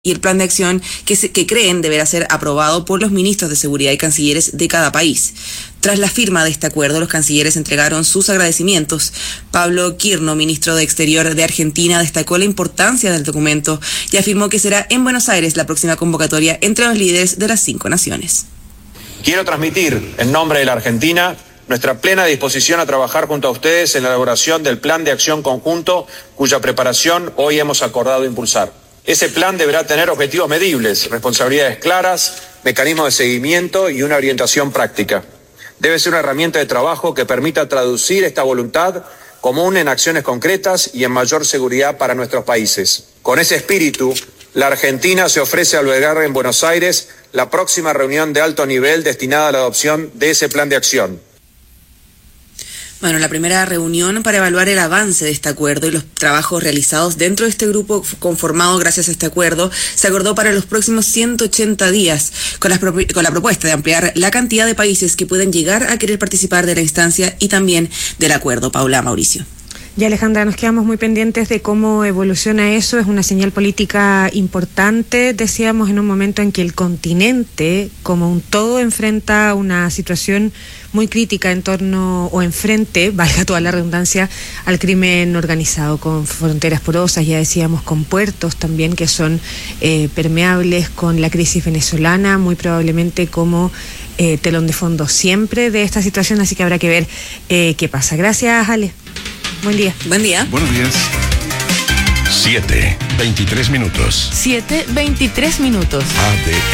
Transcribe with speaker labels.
Speaker 1: y el plan de acción que creen deberá ser aprobado por los ministros de seguridad y cancilleres de cada país. Tras la firma de este acuerdo, los cancilleres entregaron sus agradecimientos. Pablo Quirno, ministro de Exterior de Argentina, destacó la importancia del documento y afirmó que será en Buenos Aires la próxima convocatoria entre los líderes de las 5 naciones.
Speaker 2: Quiero transmitir, en nombre de la Argentina, nuestra plena disposición a trabajar junto a ustedes en la elaboración del plan de acción conjunto, cuya preparación hoy hemos acordado impulsar. Ese plan deberá tener objetivos medibles, responsabilidades claras, mecanismos de seguimiento y una orientación práctica. Debe ser una herramienta de trabajo que permita traducir esta voluntad común en acciones concretas y en mayor seguridad para nuestros países. Con ese espíritu, la Argentina se ofrece a albergar en Buenos Aires la próxima reunión de alto nivel destinada a la adopción de ese plan de acción.
Speaker 1: Bueno, la primera reunión para evaluar el avance de este acuerdo y los trabajos realizados dentro de este grupo conformado gracias a este acuerdo se acordó para los próximos 180 días, con la propuesta de ampliar la cantidad de países que pueden llegar a querer participar de la instancia y también del acuerdo. Paula, Mauricio.
Speaker 3: Y Alejandra, nos quedamos muy pendientes de cómo evoluciona eso. Es una señal política importante, decíamos, en un momento en que el continente como un todo enfrenta una situación muy crítica en torno o enfrente, valga toda la redundancia, al crimen organizado, con fronteras porosas, ya decíamos, con puertos también que son permeables, con la crisis venezolana, muy probablemente como telón de fondo siempre de esta situación, así que habrá que ver qué pasa. Gracias, Ale. Buen día.
Speaker 1: Buen día.
Speaker 4: Buenos días. 7:23 minutos.
Speaker 5: 7:23 minutos.
Speaker 4: ADN.